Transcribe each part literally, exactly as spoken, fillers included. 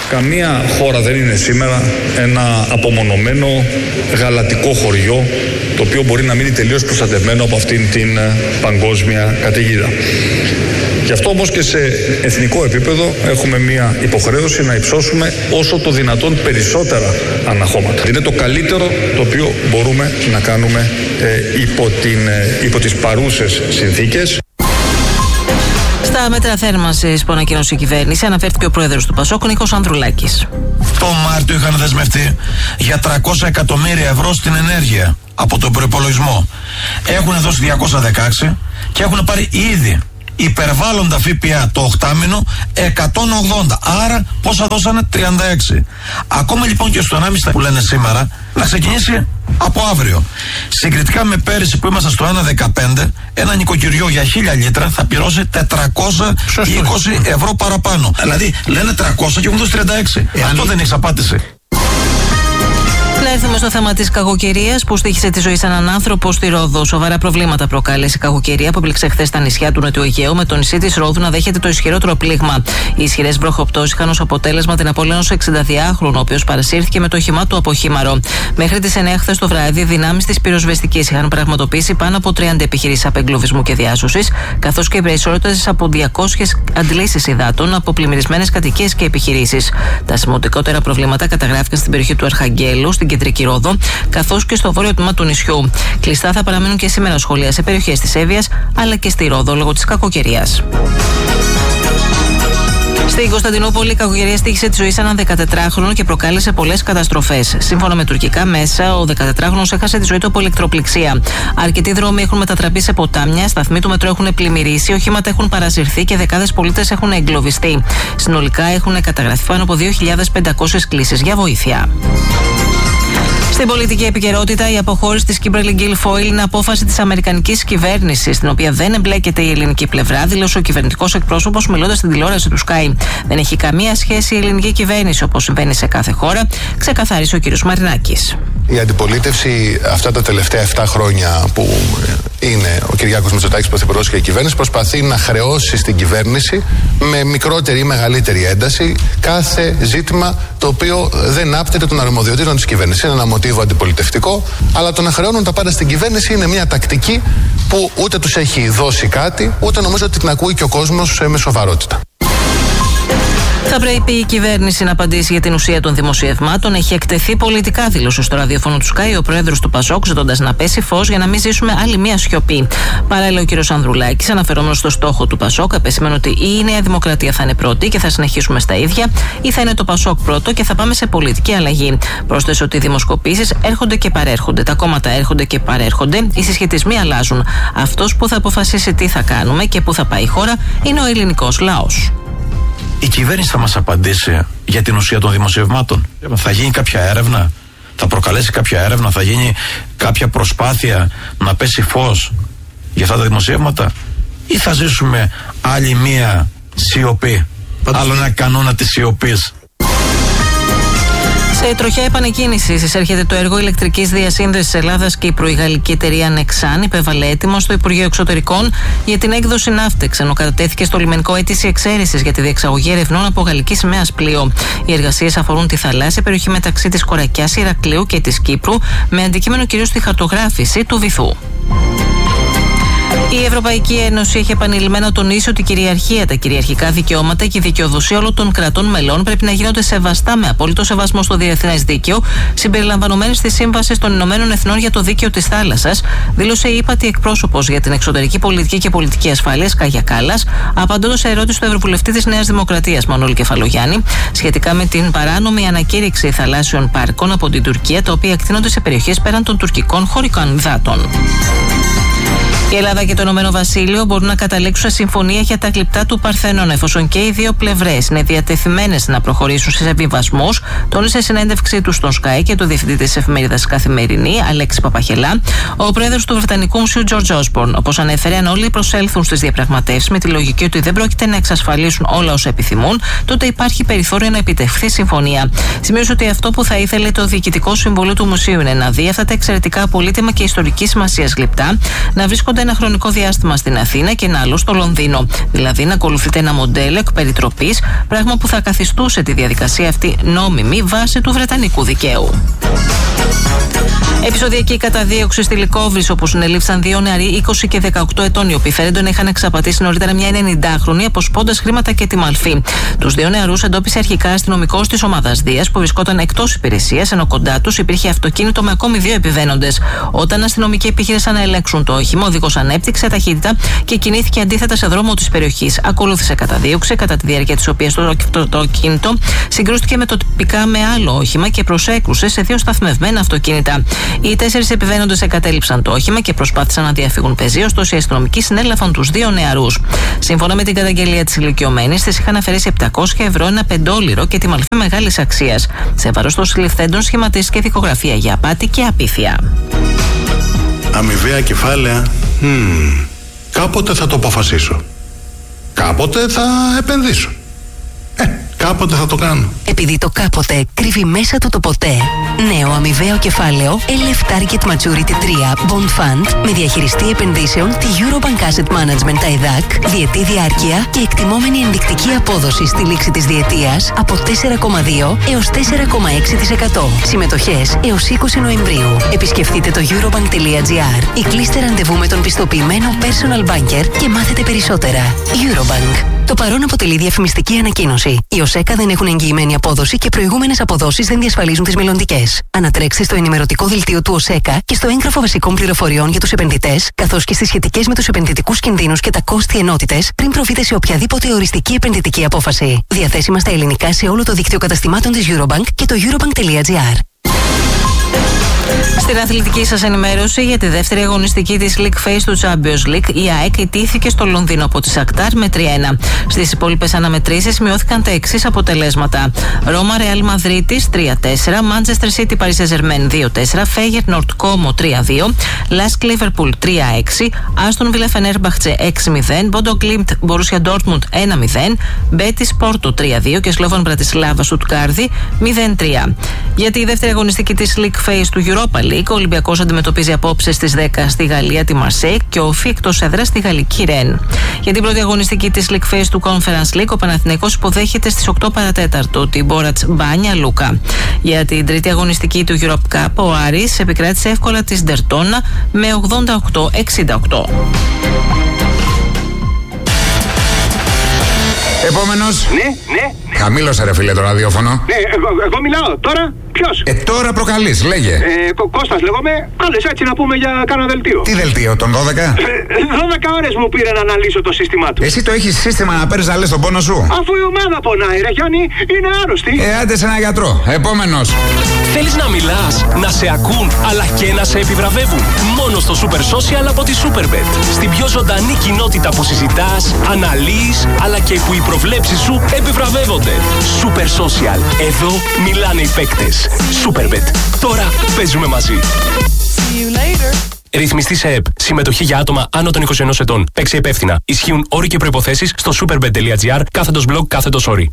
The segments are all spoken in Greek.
Καμία χώρα δεν είναι σήμερα ένα απομονωμένο γαλατικό χωριό, το οποίο μπορεί να μείνει τελείως προστατευμένο από αυτήν την παγκόσμια καταιγίδα. Γι' αυτό όμως και σε εθνικό επίπεδο έχουμε μια υποχρέωση να υψώσουμε όσο το δυνατόν περισσότερα αναχώματα. Είναι το καλύτερο το οποίο μπορούμε να κάνουμε ε, υπό, την, ε, υπό τις παρούσες συνθήκες. Στα μέτρα θέρμανσης που ανακοίνωσε η κυβέρνηση αναφέρθηκε ο πρόεδρος του Πασόκ, Νίκος Ανδρουλάκης. Το Μάρτιο είχαν δεσμευτεί για τριακόσια εκατομμύρια ευρώ στην ενέργεια από τον προϋπολογισμό. Έχουν δώσει διακόσια δεκαέξι και έχουν πάρει ήδη υπερβάλλοντα ΦΠΑ το οκτάμηνο εκατόν ογδόντα. Άρα πόσα δώσανε? τριάντα έξι. Ακόμα λοιπόν και στο ενάμιση που λένε σήμερα να ξεκινήσει από αύριο. Συγκριτικά με πέρυσι που ήμασταν στο ένα κόμμα δεκαπέντε, ένα νοικοκυριό για χίλια λίτρα θα πληρώσει τετρακόσια είκοσι ευρώ παραπάνω. Δηλαδή λένε τριακόσια και έχουν δώσει τριάντα έξι. Ε, Αυτό δεν έχει απάντηση. Να έρθουμε στο θέμα της κακοκαιρίας που στοίχησε τη ζωή σε έναν άνθρωπο στη Ρόδο. Σοβαρά προβλήματα προκάλεσε η κακοκαιρία που έπληξε χθες στα νησιά του Νοτιού Αιγαίου, με το νησί της Ρόδου να δέχεται το ισχυρότερο πλήγμα. Οι ισχυρές βροχοπτώσεις είχαν ως αποτέλεσμα την απώλεια ενός εξηνταδυάχρονου, ο οποίος παρασύρθηκε με το όχημά του από χήμαρο. Μέχρι τις εννιά χθες το βράδυ, δυνάμεις της πυροσβεστικής είχαν πραγματοποιήσει πάνω από τριάντα επιχειρήσεις απεγκλωβισμού και διάσωσης, καθώς και οι περισσότερες από διακόσιες αντλήσεις υδάτων από πλημμυρισμένες κατοικίες και επιχειρήσεις. Τα σημαντικότερα προβλήματα καταγράφηκαν στην περιοχή του Αρχαγγέλου, στην κεντρική Ρόδο, καθώς και στο βόρειο τμήμα του νησιού. Κλειστά θα παραμείνουν και σήμερα σχολεία σε περιοχές της Εύβοιας αλλά και στη Ρόδο λόγω της κακοκαιρίας. Στην Κωνσταντινούπολη, η κακοκαιρία στοίχησε τη ζωή σε έναν δεκατετράχρονο και προκάλεσε πολλές καταστροφές. Σύμφωνα με τουρκικά μέσα, ο δεκατετράχρονος έχασε τη ζωή του από ηλεκτροπληξία. Αρκετοί δρόμοι έχουν μετατραπεί σε ποτάμια, σταθμοί του μετρό έχουν πλημμυρίσει, οχήματα έχουν παρασυρθεί και δεκάδες πολίτες έχουν εγκλωβιστεί. Συνολικά έχουν καταγραφεί πάνω από δύο χιλιάδες πεντακόσιες κλήσεις για βοήθεια. Στην πολιτική επικαιρότητα, η αποχώρηση της Kimberly Guilfoyle είναι απόφαση της αμερικανικής κυβέρνησης, στην οποία δεν εμπλέκεται η ελληνική πλευρά, δήλωσε ο κυβερνητικός εκπρόσωπος μιλώντας στην τηλεόραση του Sky. Δεν έχει καμία σχέση η ελληνική κυβέρνηση, όπως συμβαίνει σε κάθε χώρα, ξεκαθάρισε ο κ. Μαρινάκης. Η αντιπολίτευση αυτά τα τελευταία επτά χρόνια που είναι ο Κυριάκος Μητσοτάκης πρωθυπουργός και η κυβέρνηση προσπαθεί να χρεώσει στην κυβέρνηση με μικρότερη ή μεγαλύτερη ένταση κάθε ζήτημα το οποίο δεν άπτεται των αρμοδιοτήτων της κυβέρνησης. Είναι ένα μοτίβο αντιπολιτευτικό, αλλά το να χρεώνουν τα πάντα στην κυβέρνηση είναι μια τακτική που ούτε τους έχει δώσει κάτι, ούτε νομίζω ότι την ακούει και ο κόσμος με σοβαρότητα. Θα πρέπει η κυβέρνηση να απαντήσει για την ουσία των δημοσιευμάτων. Έχει εκτεθεί πολιτικά, δήλωσε στο ραδιόφωνο του Sky ο πρόεδρος του Πασόκ, ζητώντας να πέσει φως για να μην ζήσουμε άλλη μία σιωπή. Παράλληλα, ο κ. Ανδρουλάκης, αναφερόμενος στο στόχο του Πασόκ, επεσήμανε ότι ή η Νέα Δημοκρατία θα είναι πρώτη και θα συνεχίσουμε στα ίδια, ή θα είναι το Πασόκ πρώτο και θα πάμε σε πολιτική αλλαγή. Πρόσθεσε ότι οι δημοσκοπήσεις έρχονται και παρέρχονται. Τα κόμματα έρχονται και παρέρχονται. Οι συσχετισμοί αλλάζουν. Αυτός που θα αποφασίσει τι θα κάνουμε και πού θα πάει η χώρα είναι ο ελληνικός λαός. Η κυβέρνηση θα μας απαντήσει για την ουσία των δημοσιευμάτων. Θα γίνει κάποια έρευνα, θα προκαλέσει κάποια έρευνα, θα γίνει κάποια προσπάθεια να πέσει φως για αυτά τα δημοσιεύματα, ή θα ζήσουμε άλλη μία σιωπή, άλλο ένα κανόνα της σιωπής. Σε τροχιά επανεκκίνησης εισέρχεται το έργο ηλεκτρικής διασύνδεσης Ελλάδας και η προηγαλλική εταιρεία Nexan υπέβαλε έτοιμο στο Υπουργείο Εξωτερικών για την έκδοση Ναύτεξ, ενώ κατατέθηκε στο λιμενικό αίτηση εξαίρεσης για τη διεξαγωγή ερευνών από γαλλική σημαίας πλοίο. Οι εργασίες αφορούν τη θαλάσσια περιοχή μεταξύ της Κορακιάς, Ηρακλείου και της Κύπρου, με αντικείμενο κυρίως τη χαρτογράφηση του βυθού. Η Ευρωπαϊκή Ένωση έχει επανειλημμένα τονίσει ότι η κυριαρχία, τα κυριαρχικά δικαιώματα και η δικαιοδοσία όλων των κρατών μελών πρέπει να γίνονται σεβαστά με απόλυτο σεβασμό στο διεθνές δίκαιο, συμπεριλαμβανομένης της Σύμβασης των Ηνωμένων Εθνών για το Δίκαιο της Θάλασσας, δήλωσε η ύπατη εκπρόσωπος για την εξωτερική πολιτική και πολιτική ασφάλεια, Κάγια Κάλλας, απαντώντας σε ερώτηση του Ευρωβουλευτή της Νέας Δημοκρατίας, Μανώλη Κεφαλογιάννη, σχετικά με την παράνομη ανακήρυξη θαλάσσιων πάρκων από την Τουρκία, τα οποία εκτείνονται σε περιοχές πέραν των τουρκικών χωρικών υδάτων. Η Ελλάδα και το Ηνωμένο Βασίλειο μπορούν να καταλήξουν σε συμφωνία για τα γλυπτά του Παρθενώνα, εφόσον και οι δύο πλευρές είναι διατεθειμένες να προχωρήσουν σε συμβιβασμούς, τόνισε συνέντευξή του στον Sky και το διευθυντή της εφημερίδας Καθημερινή, Αλέξη Παπαχελά, ο πρόεδρος του Βρετανικού Μουσείου George Osborne. Όπως ανέφερε, αν όλοι προσέλθουν στις διαπραγματεύσεις με τη λογική ότι δεν πρόκειται να εξασφαλίσουν όλα όσα επιθυμούν, τότε υπάρχει περιθώριο να επιτευχθεί συμφωνία. Σημείωσε ότι αυτό που θα ήθελε το Διοικητικό Συμβούλιο του Μουσείου είναι να δει αυτά τα εξαιρετικά πολύτιμα και ιστορική σημασία γλυπτά να βρίσκονται βρίσκονται ένα χρονικό διάστημα στην Αθήνα και ένα άλλο στο Λονδίνο. Δηλαδή να ακολουθείται ένα μοντέλο εκ περιτροπής, πράγμα που θα καθιστούσε τη διαδικασία αυτή νόμιμη βάσει του βρετανικού δικαίου. Επεισοδιακή καταδίωξη στη Λυκόβρηση, όπου συνελήφθησαν δύο νεαροί είκοσι και δεκαοκτώ ετών, οι οποίοι φαίνονται να είχαν εξαπατήσει νωρίτερα μια ενενηντάχρονη, αποσπώντας χρήματα και τη μαλφή. Τους δύο νεαρούς εντόπισε αρχικά αστυνομικός της ομάδας Δίας, που βρισκόταν εκτός υπηρεσίας, ενώ κοντά τους υπήρχε αυτοκίνητο με ακόμη δύο επιβαίνοντες. Όταν αστυνομικοί επιχείρησαν να ελέγξουν το όχημα, ο οδηγός ανέπτυξε ταχύτητα και κινήθηκε αντίθετα σε δρόμο της περιοχής. Ακολούθησε καταδίωξη, κατά τη διάρκεια της οποίας το, το, το κίνητο συγκρούστηκε με το τυπικά με άλλο όχημα και προσέκρουσε σε δύο σταθμευμένα αυτοκίνητα. Οι τέσσερις επιβαίνοντες εγκατέλειψαν το όχημα και προσπάθησαν να διαφύγουν πεζοί, ωστόσο οι αστυνομικοί συνέλαβαν τους δύο νεαρούς. Σύμφωνα με την καταγγελία της ηλικιωμένης, της είχαν αφαιρέσει επτακόσια ευρώ, ένα πεντόλιρο και τη μαλφή μεγάλης αξίας. Σε βάρος των συλληφθέντων σχηματίστηκε δικογραφία για απάτη και απίθεια. Αμοιβαία κεφάλαια. Hmm. Κάποτε θα το αποφασίσω. Κάποτε θα επενδύσω. Ε, κάποτε θα το κάνω. Επειδή το κάποτε κρύβει μέσα του το ποτέ. Νέο αμοιβαίο κεφάλαιο ελ εφ Target Maturity τρία Bond Fund με διαχειριστή επενδύσεων τη Eurobank Asset Management τα ΕΔΑΚ, διετή διάρκεια και εκτιμόμενη ενδεικτική απόδοση στη λήξη της διετίας από τέσσερα κόμμα δύο έως τέσσερα κόμμα έξι τοις εκατό. Συμμετοχές έως είκοσι Νοεμβρίου. Επισκεφτείτε το eurobank τελεία gr ή κλείστε ραντεβού με τον πιστοποιημένο personal banker και μάθετε περισσότερα. Eurobank. Το παρόν αποτελεί διαφημιστική ανακοίνωση. Οι ΟΣΕΚΑ δεν έχουν εγγυημένη απόδοση και προηγούμενες αποδόσεις δεν διασφαλίζουν τις μελλοντικές. Ανατρέξτε στο ενημερωτικό δελτίο του ΟΣΕΚΑ και στο έγγραφο βασικών πληροφοριών για τους επενδυτές, καθώς και στις σχετικές με τους επενδυτικούς κινδύνους και τα κόστη ενότητες, πριν προβείτε σε οποιαδήποτε οριστική επενδυτική απόφαση. Διαθέσιμα στα ελληνικά σε όλο το δίκτυο καταστημάτων της Eurobank και το eurobank τελεία gr. Στην αθλητική σας ενημέρωση για τη δεύτερη αγωνιστική της League Phase του Champions League, η ΑΕΚ ιτήθηκε στο Λονδίνο από τη Σακτάρ με τρία ένα. Στις υπόλοιπες αναμετρήσεις μειώθηκαν τα εξής αποτελέσματα: Ρώμα Ρεάλ Μαδρίτης τρία τέσσερα, Manchester City Paris Saint-Germain δύο τέσσερα, Feyenoord Como τρία δύο, Lask Liverpool τρία έξι, Aston Villa Fenerbahce έξι μηδέν, Bodo Glimt Borussia Dortmund ένα μηδέν, Betis Porto τρία δύο και Slovan Bratislava Stuttgart μηδέν τρία. Για τη δεύτερη αγωνιστική της League Phase του Europa League, ο Ολυμπιακός αντιμετωπίζει απόψε στις δέκα στη Γαλλία τη Μαρσέικ και ο Όφι εκτός έδρας στη γαλλική Ρεν. Για την πρώτη αγωνιστική της League Phase του Conference League, ο Παναθηναϊκός υποδέχεται στις οκτώ παρά τέταρτο την Μπόρατς Μπάνια Λούκα. Για την τρίτη αγωνιστική του Europe Cup, ο Άρης επικράτησε εύκολα τη Ντερτόνα με ογδόντα οκτώ εξήντα οκτώ. Επόμενος. Ναι, ναι. Χαμήλωσε ρε φίλε το ραδιόφωνο. Ναι, εγώ, εγώ μιλάω. Τώρα ποιος? Ε, τώρα προκαλείς, λέγε. Ε, Κω- Κώστας λέγομαι. Κάλες έτσι να πούμε για κάνα δελτίο. Τι δελτίο, τον δώδεκα? Ε, δώδεκα ώρες μου πήρε να αναλύσω το σύστημά του. Εσύ το έχεις σύστημα να παίρνεις να λες τον πόνο σου? Αφού η ομάδα πονάει, ρε Γιάννη, είναι άρρωστη. Ε, άντε σε ένα γιατρό. Επόμενος. Θέλεις να μιλάς, να σε ακούν, αλλά και να σε επιβραβεύουν? Μόνο στο Super Social από τη Superbet. Στην πιο ζωντανή κοινότητα που συζητάς, αναλύεις, αλλά και που οι προβλέψεις σου επιβραβεύονται. Super Social. Εδώ μιλάνε οι παίκτες. Superbet. Τώρα παίζουμε μαζί. Ρυθμιστή σε ΕΠ. Συμμετοχή για άτομα άνω των είκοσι ενός ετών. Παίξε υπεύθυνα. Ισχύουν όροι και προϋποθέσεις στο superbet τελεία gr κάθετος blog κάθετος όροι.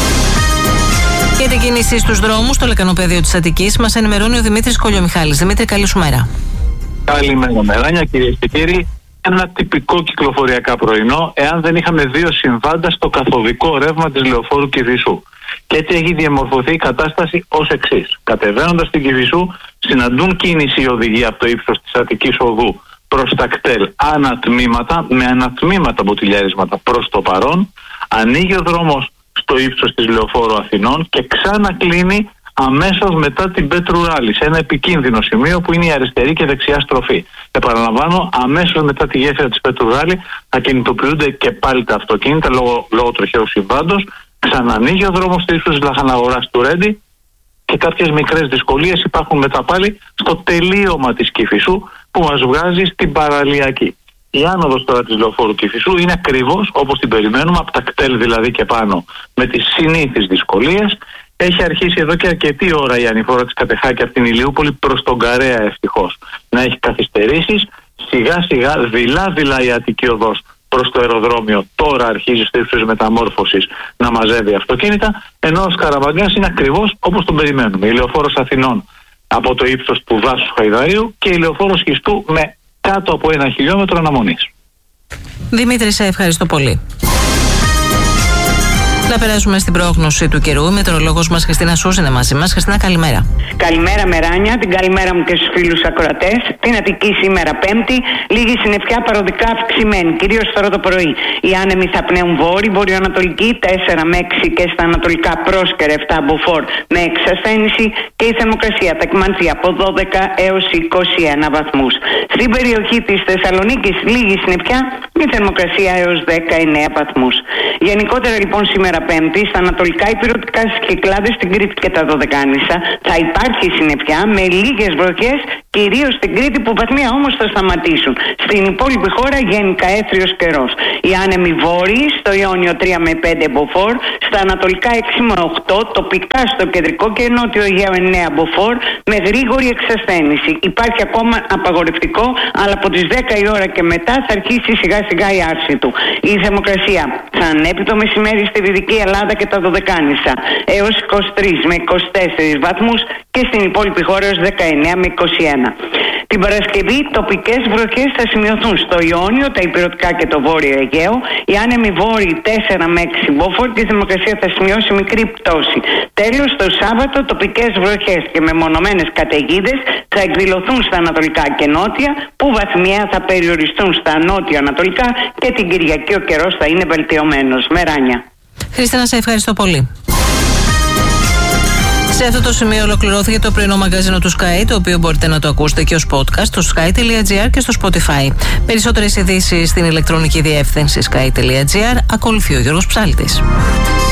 Για την κίνηση στους δρόμους, στο λεκανοπέδιο της Αττικής, μας ενημερώνει ο Δημήτρης Κολιομιχάλης. Δημήτρη, καλή σου μέρα. Καλημέρα, Μεράνια, κυρίες και κύριοι. Ένα τυπικό κυκλοφοριακά πρωινό, εάν δεν είχαμε δύο συμβάντα στο καθοδικό ρεύμα της Λεωφόρου Κηφισού. Και έτσι έχει διαμορφωθεί η κατάσταση ως εξής. Κατεβαίνοντας την Κηφισού, συναντούν κίνηση οι οδηγοί από το ύψος της Αττικής Οδού προς τα κτέλ ανατμήματα, με ανατμήματα μποτιλιαρίσματα προς το παρόν. Ανοίγει ο δρόμος στο ύψος της Λεωφόρου Αθηνών και ξανακλίνει αμέσως μετά την Πέτρου Ράλη, σε ένα επικίνδυνο σημείο που είναι η αριστερή και δεξιά στροφή. Επαναλαμβάνω, αμέσως μετά τη γέφυρα της Πέτρου Ράλη θα κινητοποιούνται και πάλι τα αυτοκίνητα λόγω, λόγω τροχαίου συμβάντος. Ξανανοίγει ο δρόμος της ύψος της Λαχαναγοράς του Ρέντι και κάποιες μικρές δυσκολίες υπάρχουν μετά πάλι στο τελείωμα της Κηφισού που μας βγάζει στην παραλιακή. Η άνοδος τώρα της Λεωφόρου Κηφισού είναι ακριβώς όπως την περιμένουμε, από τα κτέλ δηλαδή και πάνω, με τις συνήθεις δυσκολίες. Έχει αρχίσει εδώ και αρκετή ώρα η ανηφόρα της Κατεχάκη από την Ηλιούπολη προς τον Καρέα, ευτυχώς να έχει καθυστερήσεις. Σιγά σιγά, δειλά δειλά η Αττική Οδός προς το αεροδρόμιο τώρα αρχίζει στο ύψος μεταμόρφωσης να μαζεύει αυτοκίνητα, ενώ ο Σκαραβαγκάς είναι ακριβώς όπως τον περιμένουμε. Η Λεωφόρος Αθηνών από το ύψος του Δάσου Χαϊδαρίου και η Λεωφόρος Χιστού με κάτω από ένα χιλιόμετρο αναμονής. Δημήτρη, σε ευχαριστώ πολύ. Να περάσουμε στην πρόγνωση του καιρού. Η μετεωρολόγος μας Χριστίνα Σούζ είναι μαζί μας. Χριστίνα, καλημέρα. Καλημέρα, Μεράνια. Την καλημέρα μου και στους φίλους ακροατές. Την Αττική σήμερα Πέμπτη. Λίγη συννεφιά παροδικά αυξημένη, κυρίως τώρα το πρωί. Οι άνεμοι θα πνέουν βόρειοι, βορειοανατολική τέσσερα με έξι και στα ανατολικά πρόσκαιρα επτά μποφόρ με εξασθένηση και η θερμοκρασία θα κυμανθεί από δώδεκα έως είκοσι ένα βαθμούς. Στην περιοχή της Θεσσαλονίκης λίγη συννεφιά, η θερμοκρασία έως δεκαεννέα βαθμούς. Γενικότερα λοιπόν σήμερα Πέμπτη, στα ανατολικά υπηρετικά στις Κυκλάδες, στην Κρήτη και τα Δωδεκάνησα θα υπάρχει συννεφιά με λίγες βροχές, κυρίως στην Κρήτη που βαθμία όμως θα σταματήσουν. Στην υπόλοιπη χώρα γενικά έθριος καιρός. Οι άνεμοι βόρειοι στο Ιόνιο τρία με πέντε μποφόρ, στα ανατολικά έξι με οκτώ, τοπικά στο κεντρικό και νότιο Αιγαίο εννέα μποφόρ με γρήγορη εξασθένηση. Υπάρχει ακόμα απαγορευτικό, αλλά από τις δέκα η ώρα και μετά θα αρχίσει σιγά σιγά η άρση του. Η θερμοκρασία θα ανέβει το μεσημέρι στη Δυτική Ελλάδα και τα Δωδεκάνησα έως είκοσι τρεις με είκοσι τέσσερις βαθμούς και στην υπόλοιπη χώρα έως δεκαεννέα με είκοσι ένα. Την Παρασκευή τοπικές βροχές θα σημειωθούν στο Ιόνιο, τα υπηρετικά και το Βόρειο Αιγαίο. Οι άνεμοι βόρειοι τέσσερα με έξι μποφόρ και η θερμοκρασία θα σημειώσει μικρή πτώση. Τέλος, το Σάββατο τοπικές βροχές και μεμονωμένες καταιγίδες θα εκδηλωθούν στα ανατολικά και νότια, που βαθμιαία θα περιοριστούν στα νότιο-ανατολικά και την Κυριακή ο καιρός θα είναι βελτιωμένος. Μεράνια. Χριστίνα, σε ευχαριστώ πολύ. Σε αυτό το σημείο ολοκληρώθηκε το πρωινό μαγκαζίνο του Sky, το οποίο μπορείτε να το ακούσετε και ως podcast στο sky τελεία gr και στο Spotify. Περισσότερες ειδήσεις στην ηλεκτρονική διεύθυνση sky τελεία gr. Ακολουθεί ο Γιώργος Ψάλτης.